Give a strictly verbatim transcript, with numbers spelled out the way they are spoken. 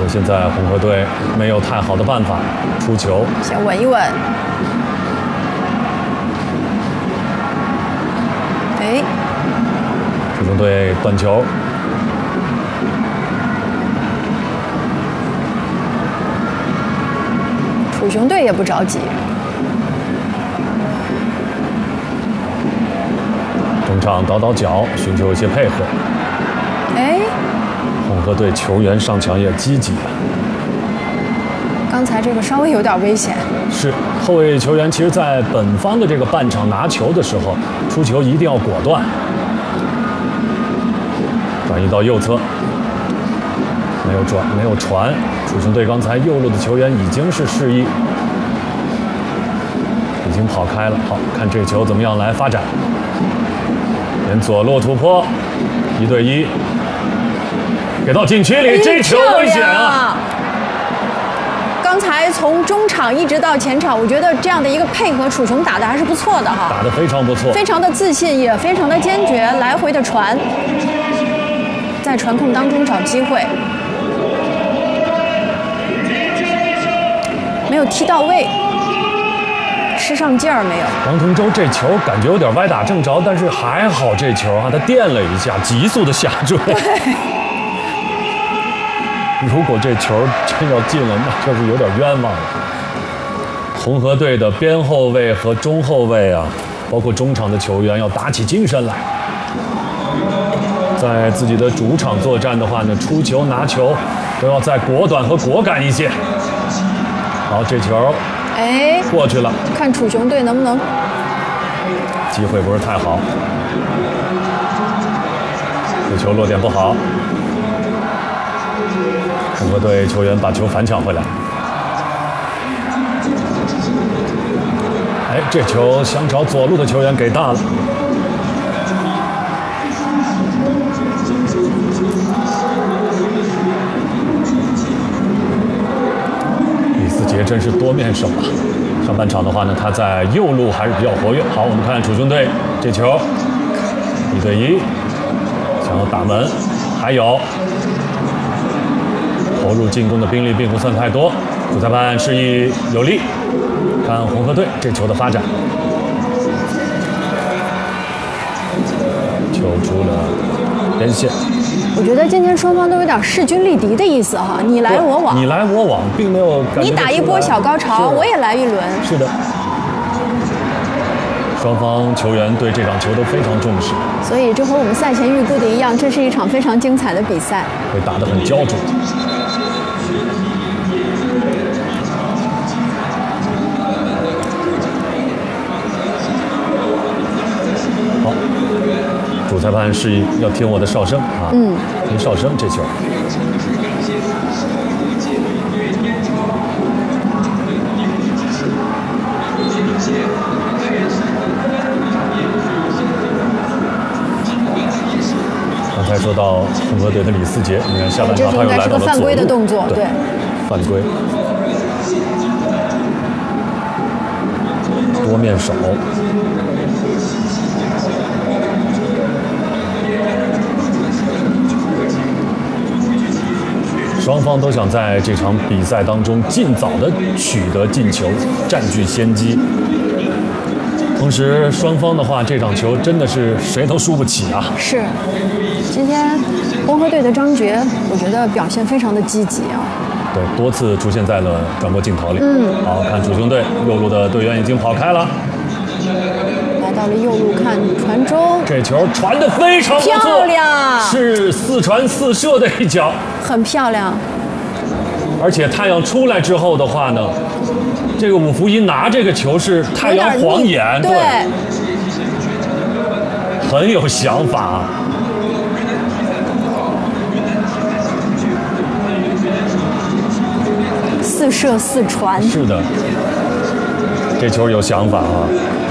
说现在红河队没有太好的办法出球， 先稳一稳。哎， 楚雄队断球。 楚雄队也不着急。 中场倒倒脚，寻求一些配合。 哎， 红河队球员上抢也积极啊。 刚才这个稍微有点危险。 是，后卫球员其实在本方的这个半场拿球的时候，出球一定要果断。转移到右侧，没有转，没有传。楚雄队刚才右路的球员已经是示意，已经跑开了。好，看这球怎么样来发展。沿左路突破，一对一，给到禁区里， 哎、 这球危险啊！ 刚才从中场一直到前场，我觉得这样的一个配合，楚雄打的还是不错的哈， 打得非常不错， 非常的自信，也非常的坚决，来回的传，在传控当中找机会，没有踢到位。吃上劲儿没有？ 王同舟这球感觉有点歪打正着，但是还好这球啊，他垫了一下，急速的下坠。如果这球真要进了，那就是有点冤枉了。红河队的边后卫和中后卫啊，包括中场的球员要打起精神来。在自己的主场作战的话呢，出球拿球都要再果断和果敢一些。好，这球。 哎， 过去了， 看楚雄队能不能， 机会不是太好，这球落点不好，红河队球员把球反抢回来。哎，这球想找左路的球员给大了。李思杰真是多面手啊！上半场的话呢，他在右路还是比较活跃。好，我们看楚雄队这球，一对一，想要打门，还有投入进攻的兵力并不算太多。主裁判示意有利，看红河队这球的发展。球出了边线。 我觉得今天双方都有点势均力敌的意思哈，你来我往， 你来我往，并没有感觉。 你打一波小高潮，我也来一轮。 是的，双方球员对这场球都非常重视， 所以这和我们赛前预估的一样，这是一场非常精彩的比赛， 会打得很焦灼。好，主裁判示意要听我的哨声啊， 嗯， 听哨声，这球。刚才说到红河队的李思杰，你看下半场他又来到了左路， 这应该是个犯规的动作，对， 犯规，多面手。双方都想在这场比赛当中尽早的取得进球，占据先机。同时，双方的话，这场球真的是谁都输不起啊。 是，今天红河队的张觉，我觉得表现非常的积极啊。 对，多次出现在了转播镜头里。 嗯， 好看楚雄队右路的队员已经跑开了， 来到了右路看传中， 这球传得非常不错， 漂亮， 是四传四射的一脚， 很漂亮。 而且太阳出来之后的话呢，这个武福一拿这个球是太阳晃眼， 对，对， 很有想法。 四射四传， 是的，这球有想法啊。